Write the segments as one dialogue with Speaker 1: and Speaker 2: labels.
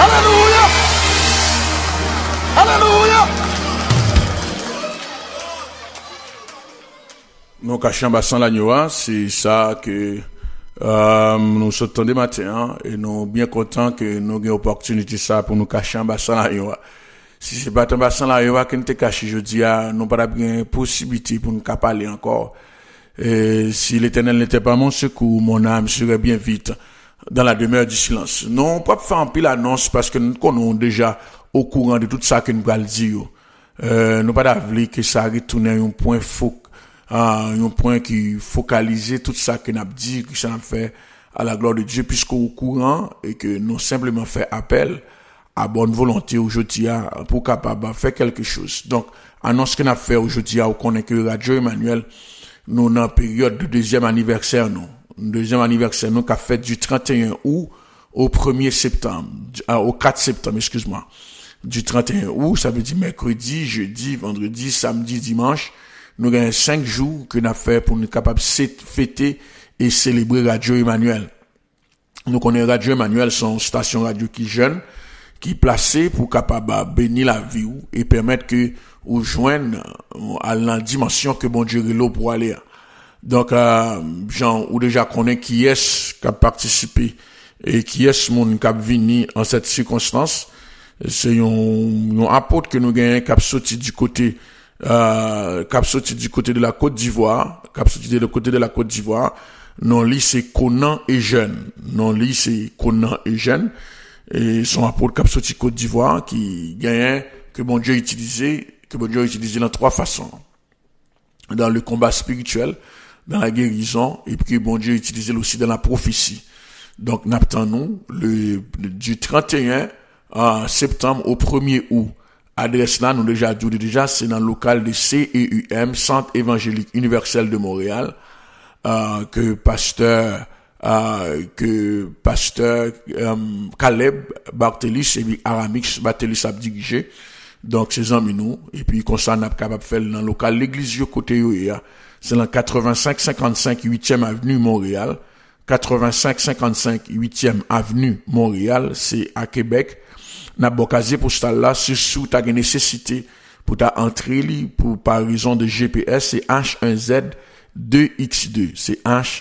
Speaker 1: Alléluia. Alléluia. Nous cachons bassin l'agneau, c'est ça que nous sortons des matins et nous bien contents que nous avons opportunité ça pour nous cacher en bassin l'agneau. Si c'est pas un bassin l'agneau qui nous caché jeudi, nous pas bien possibilité pour nous parler encore. Et si l'Éternel n'était pas mon secours, mon âme serait bien vite dans la demeure du silence. Non, pas faire un pile annonce parce que nous connaissons déjà au courant de tout ça que nous allons dire. Nous pas d'avoir que ça retourne à un point un point qui focalise tout ça que nous avons dit, que ça a fait à la gloire de Dieu, puisqu'au courant et que nous simplement fait appel à bonne volonté aujourd'hui pour capable faire quelque chose. Donc, annonce que nous avons fait aujourd'hui, on connaît que Radio Emmanuel, nous dans période de deuxième anniversaire, nous qu'a fait du 31 août au 1er septembre, au 4 septembre, excuse-moi. Du 31 août, ça veut dire mercredi, jeudi, vendredi, samedi, dimanche. Nous avons 5 jours que nous avons fait pour nous capables de fêter et célébrer Radio Emmanuel. Nous connaissons Radio Emmanuel, son station radio qui jeune, qui est placée pour capable bénir la vie et permettre que ou joindre à la dimension que bon Dieu l'eau pour aller. Donc, Jean, ou déjà connaît qui est qui a participé et qui est mon qui a venu en cette circonstance. C'est un apôtre que nous gagnons qui a sorti du côté de la Côte d'Ivoire, non lui c'est Conan et Jeune. Et son apôtre qui a sorti Côte d'Ivoire qui gagne que bon Dieu utilisé dans 3 façons. Dans le combat spirituel, dans la guérison, et puis bon Dieu utilisé aussi dans la prophétie. Donc, n'attendons du 31 septembre au 1er août. Adresse là, nous déjà dit c'est dans le local de CEUM, Centre Évangélique Universel de Montréal, que pasteur Caleb Barthelis et Aramix Barthelis a dirigé. Donc, ces amis nous, et puis, comme ça, on a capable de faire dans le local, l'église, côté, c'est dans 85-55 8e avenue Montréal. 85-55 8e avenue Montréal, c'est à Québec. N'a pas casier postal là, c'est sous ta nécessité pour ta entrée, pour, par raison de GPS, c'est H1Z2X2. C'est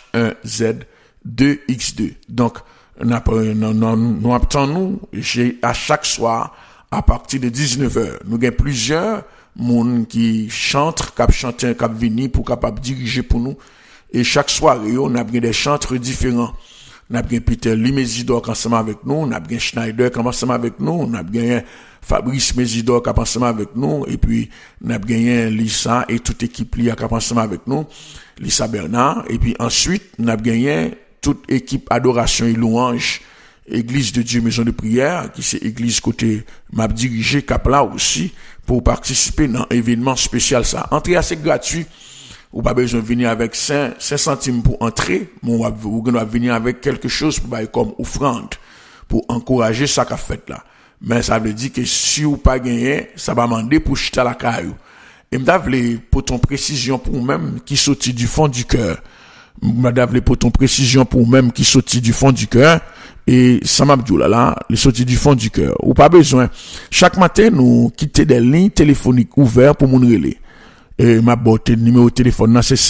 Speaker 1: H1Z2X2. Donc, nous attendons, à chaque soir, à partir de 19h, nous avons plusieurs monde qui chantent, qui viennent pour capable diriger pour nous. Et chaque soirée, on a bien des chantres différents. On a bien Peter Limésidor qui est ensemble avec nous, on a bien Schneider qui est ensemble avec nous, on a bien Fabrice Mésidor qui est ensemble avec nous, et puis on a bien Lisa et toute équipe qui est ensemble avec nous, Lisa Bernard, et puis ensuite, on a bien toute équipe adoration et louange, Église de Dieu, maison de prière, qui c'est église côté m'a dirigé Capla aussi pour participer dans un événement spécial ça. Entrée assez gratuit. Ou pas besoin de venir avec 5 centimes pour entrer, mais vous devez venir avec quelque chose pour comme offrande pour encourager ça qu'a fait là. Mais ça veut dire que si vous pas gagné, ça va demander pour jeter la caillou. Et m'davle pour ton précision pour même qui sortit du fond du cœur. M'davle pour ton précision pour même qui sortit du fond du cœur. Et ça m'a dit là, les sorties du fond du cœur. Ou pas besoin. Chaque matin, nous quittons des lignes téléphoniques ouvertes pour mon relais. Et ma botte numéro de téléphone, c'est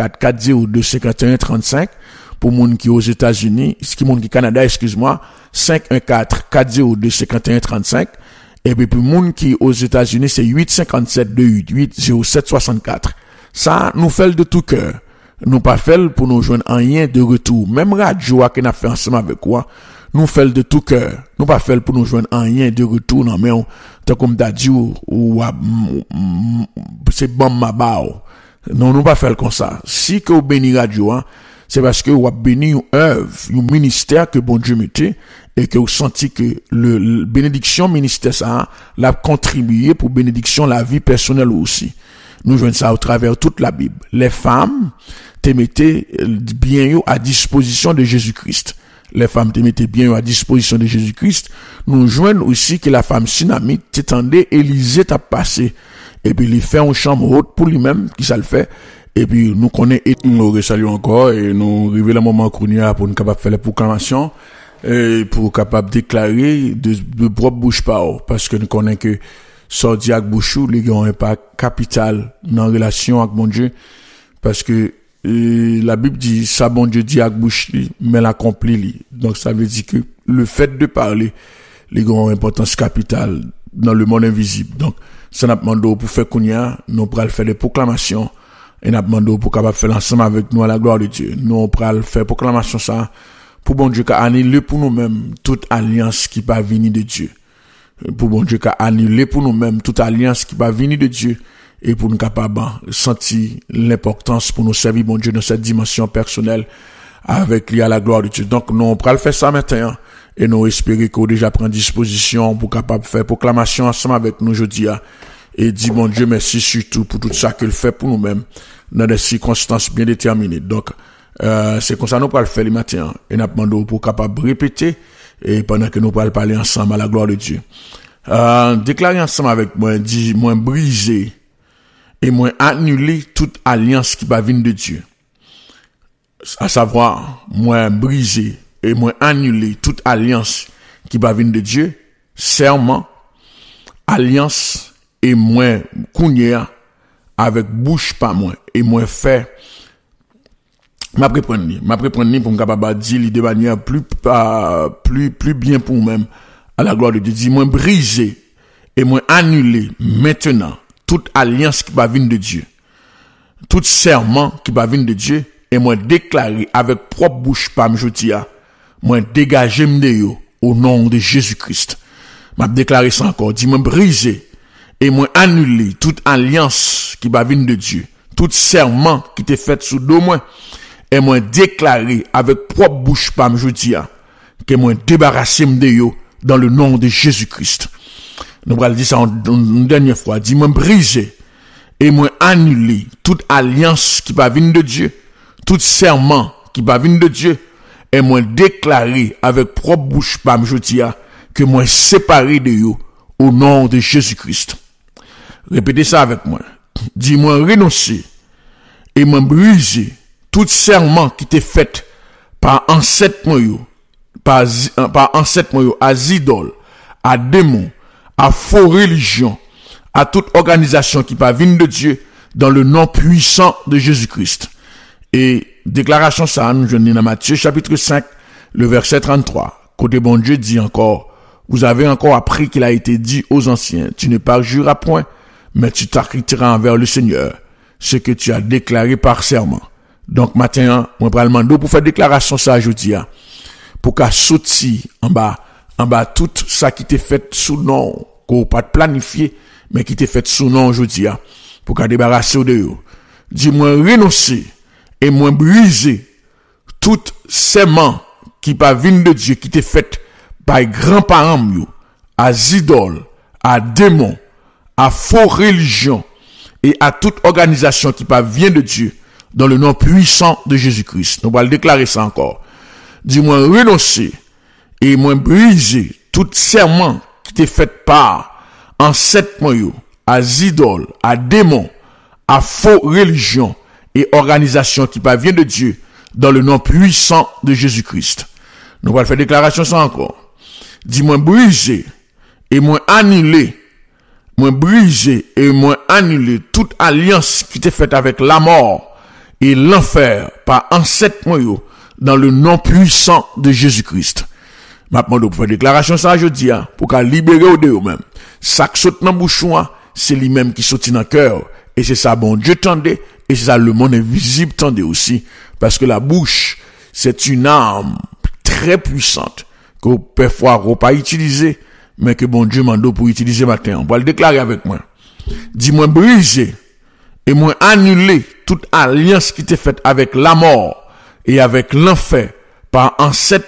Speaker 1: 514-402-5135 pour moun qui aux États-Unis, moun qui Canada, excuse-moi, 514-402-5135. Et puis pour moun qui aux États-Unis, c'est 857-288-0764. Ça, nous fait de tout cœur. Nous pas fait pour nous joindre en rien de retour. Même radio qu'on a fait ensemble avec quoi, nous fait de tout cœur. Nous pas fait pour nous joindre en rien de retour, non, mais tant comme t'as dit, ou c'est bon ma bao. Non, nous pas fait comme ça. Si que vous béni radio, c'est parce que vous avez béni une œuvre, un ministère que bon Dieu mettait, et que vous sentez que le bénédiction ministère ça, l'a contribué pour bénédiction la vie personnelle aussi. Nous joignons ça au travers toute la Bible. Les femmes, te mettez bien à disposition de Jésus-Christ. Les femmes te mettez bien à disposition de Jésus-Christ. Nous joignons aussi que la femme Sunamite t'étendait, Élisée t'a passé. Et puis, il fait une chambre haute pour lui-même, qui ça le fait. Et puis, nous connaissons, nous saluons encore, et nous arrivons le moment qu'on y a pour nous capable faire les proclamations. pour capable déclarer de propre bouche parole, parce que nous connaissons que sorti avec bouchou, les ont un impact capital dans la relation avec mon Dieu, parce que la Bible dit, ça bon Dieu dit avec bouche, mais l'accomplit. Donc ça veut dire que le fait de parler, les ont une importance capitale dans le monde invisible. Donc, ça n'a pas demandé pour faire kounya, nous pourrons faire des proclamations, et n'a pas demandé pour capable faire l'ensemble avec nous à la gloire de Dieu. Nous pourrons faire proclamation ça, pour bon Dieu qu'a annulé pour nous-mêmes toute alliance qui va venir de Dieu. Pour bon Dieu qu'a annulé pour nous-mêmes toute alliance qui va venir de Dieu, et pour nous capables sentir l'importance pour nous servir bon Dieu dans cette dimension personnelle avec lui à la gloire de Dieu. Donc, nous pourrons faire ça maintenant, et nous espérons qu'on déjà prend disposition pour capable faire proclamation ensemble avec nous aujourd'hui, et dit bon Dieu merci surtout pour tout ça qu'il fait pour nous-mêmes dans des circonstances bien déterminées. Donc, c'est comme ça nous pourrons le faire le matin, et nous demandons pour capable répéter, et pendant que nous pourrons parler ensemble à la gloire de Dieu. Déclarer ensemble avec moi, dit moi briser et moi annuler toute alliance qui va venir de Dieu. À savoir, moi briser et moi annuler toute alliance qui va venir de Dieu, serment, alliance, et moi kounye avec bouche pas moi, et moi faire m'a préprendre pour me capable dire de manière plus bien pour moi-même à la gloire de Dieu. Dis moi briser et moi annuler maintenant toute alliance qui va venir de Dieu, tout serment qui va venir de Dieu, et moi déclarer avec propre bouche par m'jodi a, moi dégager m'de au nom de Jésus-Christ. M'a déclaré ça encore, dis moi briser et moi annuler toute alliance qui va venir de Dieu, tout serment qui t'est fait sous dos moi, et moi déclarer avec propre bouche par m'jodi a, que moi débarrasser m'de dans le nom de Jésus-Christ. Nous allons dire ça une dernière fois. Dis-moi briser et moi annuler toute alliance qui va venir de Dieu, tout serment qui va venir de Dieu, et moi déclarer avec propre bouche par m'jodi a, que moi séparé de eux au nom de Jésus-Christ. Répétez ça avec moi. Dis-moi renoncer et moi briser tout serment qui t'est fait par ancêtre moyo, par ancêtre moyo, à idoles, à démons, à faux religion, à toute organisation qui va venir de Dieu dans le nom puissant de Jésus-Christ. Et déclaration ça, nous venons dans Matthieu chapitre 5, le verset 33. Côté bon Dieu dit encore, vous avez encore appris qu'il a été dit aux anciens, tu ne parjureras point, mais tu t'acquitteras envers le Seigneur, ce que tu as déclaré par serment. Donc, maintenant, on va demander pour faire déclaration ça aujourd'hui, pour qu'à sortir en bas tout ça qui t'est fait sous nom, qu'on pas planifié, mais qui t'est fait sous nom aujourd'hui, pour qu'à débarrasser de eux. Dis-moi renoncer et moi briser tout serment qui pas venir de Dieu, qui t'est fait par grands-parents, à idoles, à démons, à faux religion, et à toute organisation qui pas vient de Dieu, dans le nom puissant de Jésus-Christ. Nous allons le déclarer ça encore. Dis-moi renoncer et moi briser tout serment qui t'est fait par ancêtre moyo, à idoles, à démons, à faux religion et organisation qui pas vient de Dieu, dans le nom puissant de Jésus-Christ. Nous allons faire déclaration ça encore. Dis-moi briser et moi annuler, toute alliance qui t'est faite avec la mort et l'enfer par ancêtre moyo, dans le nom puissant de Jésus-Christ. Maintenant, pour faire déclaration ça, je dis, pour qu'à libérer de eux-mêmes. Ça qui saute dans le bouchon, c'est lui-même qui saute dans le cœur. Et c'est ça, bon Dieu tendait, et c'est ça, le monde invisible tendait aussi. Parce que la bouche, c'est une arme très puissante, que parfois, on pas utiliser, mais que bon Dieu m'a pour utiliser maintenant. On va le déclarer avec moi. Dis-moi briser, et moi annuler toute alliance qui t'est faite avec la mort et avec l'enfer par ancêtre